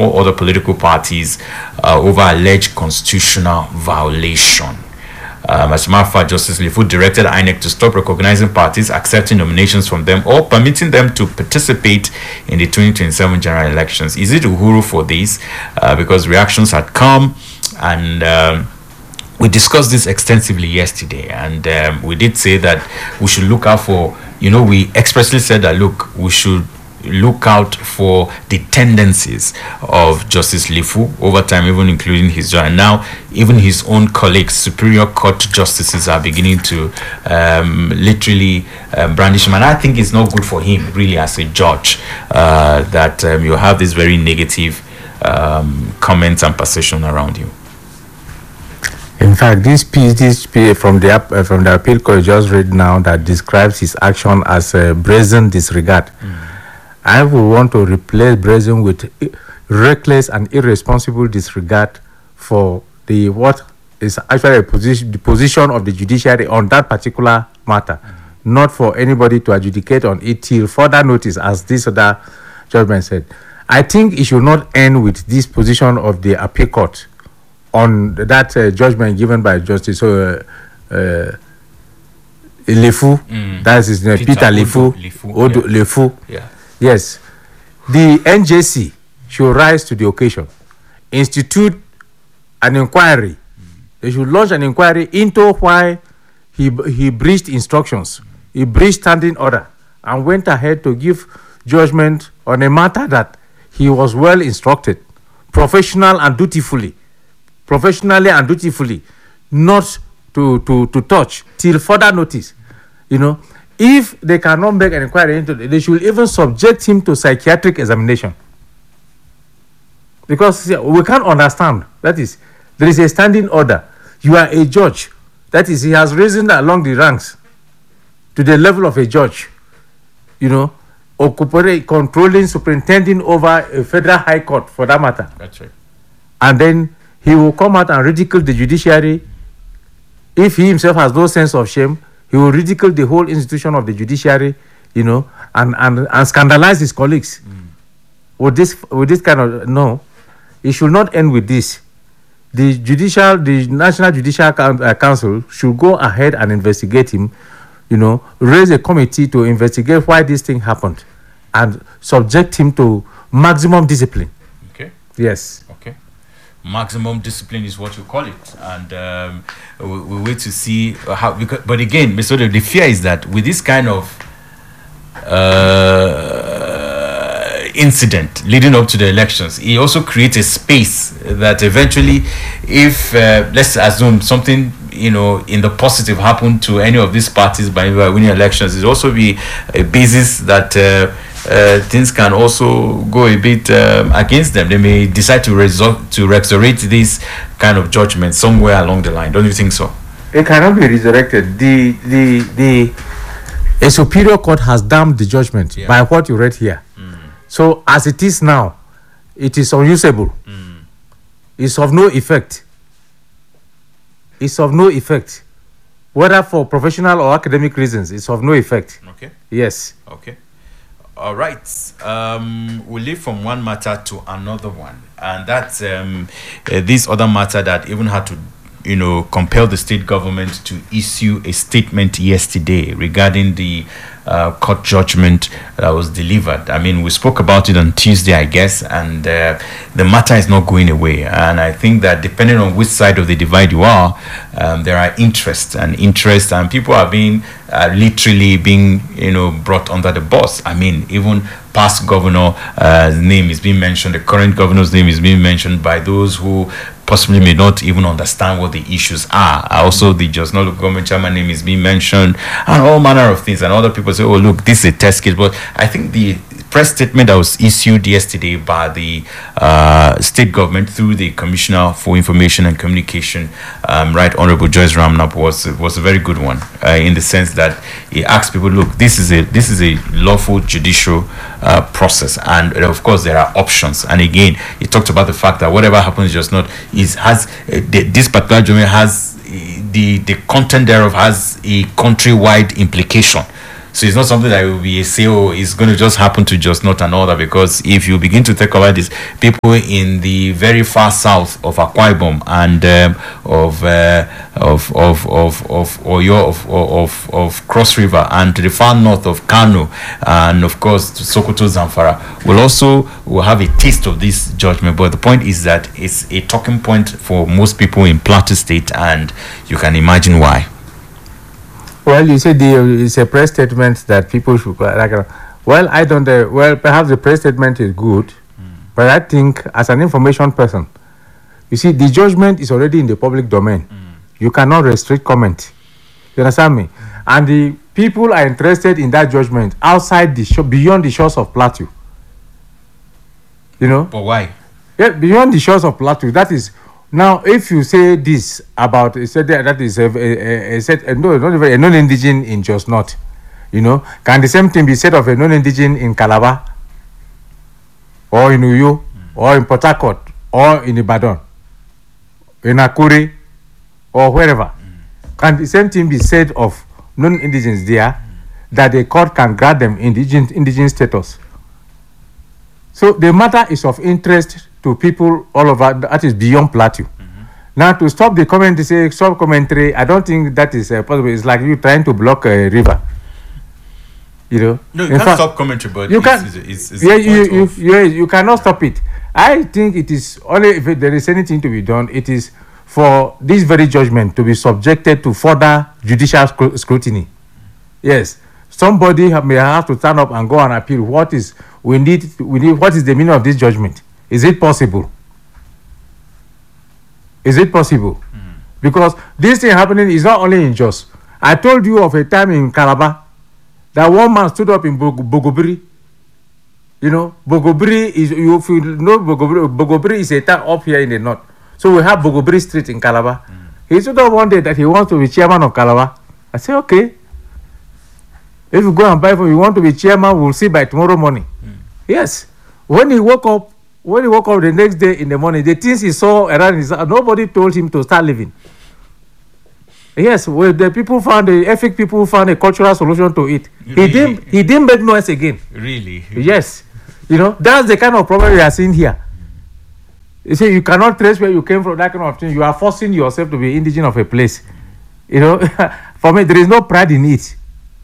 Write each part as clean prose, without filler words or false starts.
4 other political parties over alleged constitutional violation. As a matter of fact, Justice Lifu directed INEC to stop recognizing parties, accepting nominations from them, or permitting them to participate in the 2027 general elections. Is it Uhuru for this? Because reactions had come, and we discussed this extensively yesterday, and we did say that we should look out for, we expressly said that, look, we should look out for the tendencies of Justice Lifu over time, even including his job. And now, even his own colleagues, Superior Court justices, are beginning to literally brandish him. And I think it's not good for him, really, as a judge, that you have this very negative comments and perception around you. In fact, this piece from the appeal court just read now that describes his action as a brazen disregard. I would want to replace brazen with reckless and irresponsible disregard for what is actually the position of the judiciary on that particular matter, not for anybody to adjudicate on it till further notice, as this other judgment said. I think it should not end with this position of the appeal court on that judgment given by Justice Lifu. That is Peter Lifu. Yeah. Yes, the NJC should rise to the occasion, institute an inquiry. They should launch an inquiry into why he breached instructions, he breached standing order, and went ahead to give judgment on a matter that he was well instructed, professionally and dutifully, not to touch till further notice. If they cannot make an inquiry into it, they should even subject him to psychiatric examination. Because we can't understand. That is, there is a standing order. You are a judge. That is, he has risen along the ranks to the level of a judge. Controlling, superintending over a federal high court, for that matter. That's right. And then he will come out and ridicule the judiciary. If he himself has no sense of shame, he will ridicule the whole institution of the judiciary, and scandalize his colleagues. With this kind of, no, it should not end with this. The National Judicial Council should go ahead and investigate him, raise a committee to investigate why this thing happened, and subject him to maximum discipline. Okay. Yes. Okay. Maximum discipline is what you call it, and we wait to see how. But again, the fear is that with this kind of incident leading up to the elections, it also creates a space that eventually, if let's assume something in the positive happened to any of these parties by winning elections, it also be a basis that things can also go a bit against them. They may decide to resurrect this kind of judgment somewhere along the line. Don't you think so? It cannot be resurrected. A superior court has damned the judgment by what you read here. So as it is now, it is unusable. It's of no effect. Whether for professional or academic reasons, it's of no effect. Okay. Yes. Okay. All right. We'll leave from one matter to another one, and that's this other matter that even had to, compel the state government to issue a statement yesterday regarding the court judgment that was delivered. I mean, we spoke about it on Tuesday, I guess, and the matter is not going away. And I think that depending on which side of the divide you are, there are interest, and people are being literally being, brought under the bus. I mean, even past governor name is being mentioned, the current governor's name is being mentioned by those who possibly may not even understand what the issues are. Also, the Jos North Local Government Chairman name is being mentioned, and all manner of things. And other people say, oh, look, this is a test case. But I think the press statement that was issued yesterday by the state government through the Commissioner for Information and Communication, Right Honorable Joyce Ramnap, was a very good one, in the sense that he asked people, look, this is a lawful judicial process, and of course there are options. And again, he talked about the fact that whatever happens this particular judgment has the content thereof has a countrywide implication. So it's not something that will be say, oh, it's going to just happen to just not another. Because if you begin to think about this, people in the very far south of Akwa Ibom and of Oyo, of Cross River, and to the far north of Kano, and of course to Sokoto, Zamfara, will have a taste of this judgment. But the point is that it's a talking point for most people in Plateau State, and you can imagine why. Well, you said it's a press statement that people should well, I don't. Well, perhaps the press statement is good, but I think as an information person, you see, the judgment is already in the public domain. You cannot restrict comment. You understand me? And the people are interested in that judgment outside the beyond the shores of Plateau. You know? But why? Yeah, beyond the shores of Plateau. That is. Now, if you say this about that is a non-indigenous in Jos North, you know, can the same thing be said of a non-indigenous in Calabar, or in Uyo, or in Port Harcourt, or in Ibadan, in Akure, or wherever? Can the same thing be said of non-indigenous there, that the court can grant them indigenous status? So the matter is of interest to people all over, that is beyond Plateau. Now, to stop the comment, to say stop commentary, I don't think that is possible. It's like you trying to block a river. You know. No, you can't stop commentary, but you you cannot stop it. I think it is only if there is anything to be done, it is for this very judgment to be subjected to further judicial scrutiny. Yes, somebody may have to stand up and go and appeal. What is we need? What is the meaning of this judgment? Is it possible? Is it possible? Because this thing happening is not only in Jos. I told you of a time in Calabar that one man stood up in Bogobiri. You know, Bogobiri is, if you know Bogobiri is a town up here in the north. So we have Bogobiri Street in Calabar. He stood up one day that he wants to be chairman of Calabar. I said, okay. If you go and buy for you want to be chairman, we'll see by tomorrow morning. Yes. When he woke up the next day in the morning, the things he saw around his house, nobody told him to start living. Yes, well, the ethnic people found a cultural solution to it. Really? He didn't make noise again. Really? Yes. You know, that's the kind of problem we are seeing here. You see, you cannot trace where you came from, that kind of thing. You are forcing yourself to be indigenous of a place. You know, for me, there is no pride in it.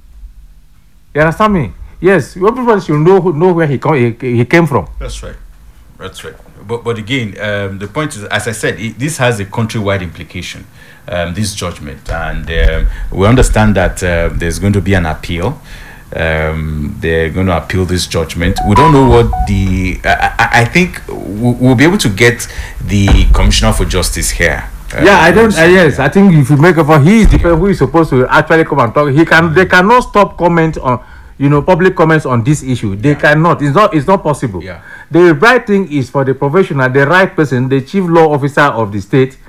You understand me? Yes, everybody should know where he came from. That's right. That's right. But again, the point is, as I said, this has a countrywide implication, this judgment. And we understand that there's going to be an appeal. They're going to appeal this judgment. We don't know what I think we'll be able to get the Commissioner for Justice here. Yes, I think if you make a he is the person who is supposed to actually come and talk. They cannot stop comment on, public comments on this issue. They cannot. It's not possible. Yeah. The right thing is for the professional, the right person, the chief law officer of the state,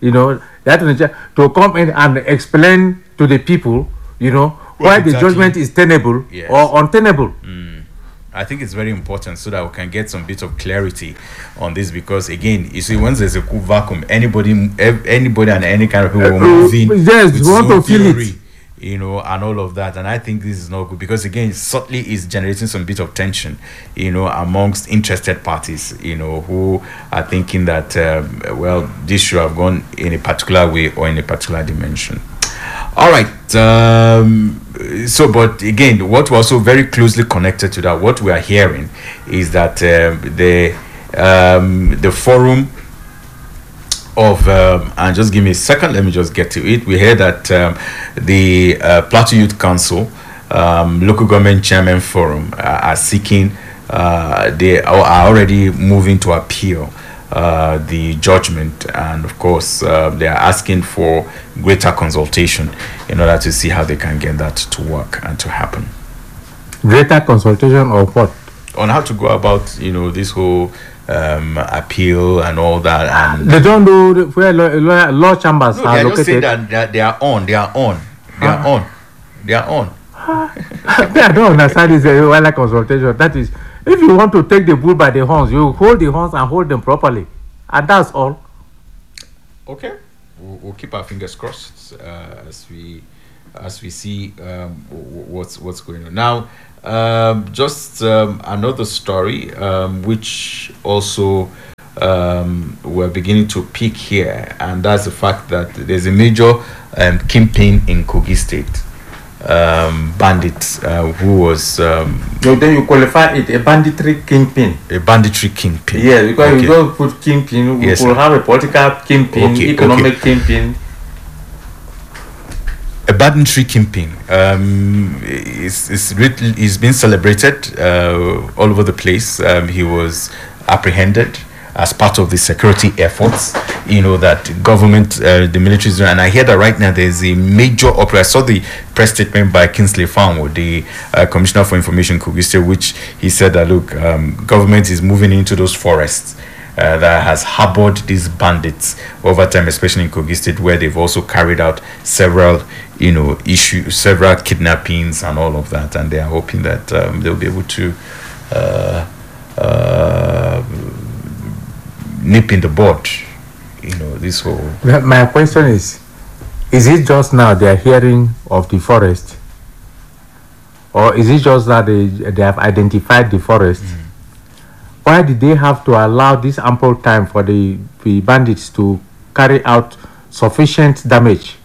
to come in and explain to the people, why the judgment is tenable or untenable. I think it's very important so that we can get some bit of clarity on this, because again, you see, once there's a vacuum, anybody and any kind of people will move in. Yes, you want to feel it. And all of that. And I think this is not good, because again, certainly is generating some bit of tension, amongst interested parties, who are thinking that, this should have gone in a particular way or in a particular dimension. All right. But again, what we're also very closely connected to that, what we are hearing is that the forum of and just give me a second, let me just get to it. We heard that the Plateau Youth Council local government chairman forum are seeking, they are already moving to appeal the judgment, and of course they are asking for greater consultation in order to see how they can get that to work and to happen. Greater consultation of what? On how to go about this whole appeal and all that. And they don't know where law chambers are located. Just say that they are on. I don't understand this like consultation. That is, if you want to take the bull by the horns, you hold the horns and hold them properly, and that's all. Okay, we'll keep our fingers crossed as we as we see what's going on now. Just another story which also we're beginning to peak here, and that's the fact that there's a major kingpin in Kogi State, bandit who was So then you qualify it a banditry kingpin. a banditry kingpin. Yeah, because Okay. you don't put kingpin. We Yes, could sir. have a political kingpin, Okay, economic kingpin. A banditry kingpin is being celebrated all over the place. He was apprehended as part of the security efforts, that government, the military is doing. And I hear that right now there's a major operation. I saw the press statement by Kingsley Fanwo, the Commissioner for Information Kogi State, which he said that, look, government is moving into those forests that has harbored these bandits over time, especially in Kogi State, where they've also carried out several, several kidnappings and all of that. And they are hoping that they'll be able to nip in the bud, this whole. My question is it just now they are hearing of the forest, or is it just that they have identified the forest? Why did they have to allow this ample time for the bandits to carry out sufficient damage?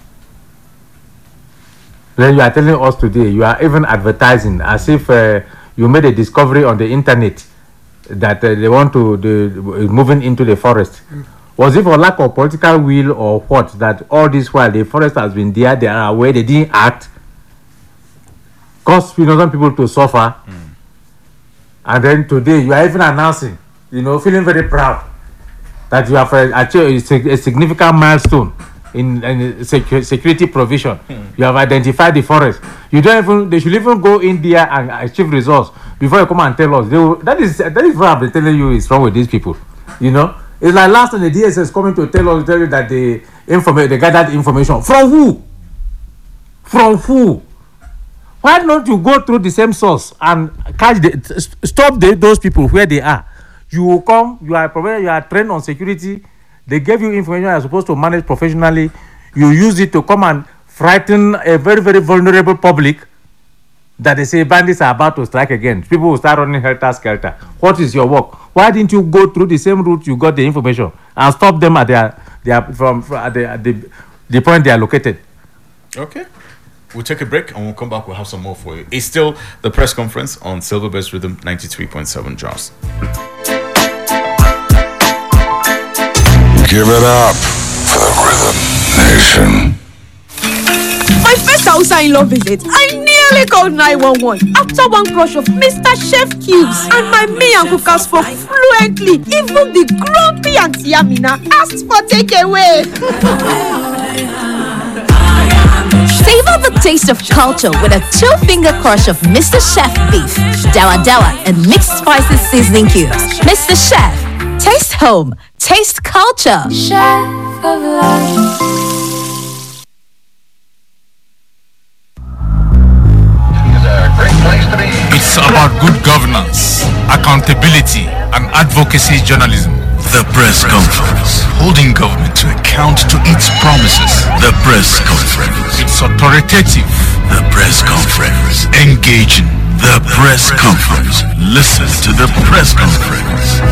Then you are telling us today, you are even advertising as if you made a discovery on the internet that they want to moving into the forest. Was it for lack of political will or what, that all this while the forest has been there, they are aware, they didn't act, cause some people to suffer? And then today you are even announcing, feeling very proud that you have achieved a significant milestone in security provision. You have identified the forest. They should even go in there and achieve results before you come and tell us. That is what I've been telling you is wrong with these people. It's like last time the DSS coming to tell you that they gathered information from who? From who? Why don't you go through the same source and stop those people where they are? You will come, you are trained on security, they gave you information you are supposed to manage professionally, you use it to come and frighten a very, very vulnerable public that they say bandits are about to strike again. People will start running helter-skelter. What is your work? Why didn't you go through the same route you got the information and stop them at the point they are located? Okay. We'll take a break and we'll come back. We'll have some more for you. It's still the press conference on Silverbirds Rhythm 93.7 Jars. Give it up for the Rhythm Nation. My first Hausa-in-law visit, I nearly called 911 after one crush of Mr. Chef Cubes. And my me and cookers spoke fluently. Even the grumpy Auntie Amina asked for takeaway. Savor the taste of culture with a 2-finger crush of Mr. Chef beef, dawa dawa, and mixed spices seasoning cubes. Mr. Chef, taste home, taste culture. Chef of life. It's about good governance, accountability, and advocacy journalism. The press conference, holding government to account to its promises. The press conference, it's authoritative. The press conference, engaging. The press conference, listen to the press conference.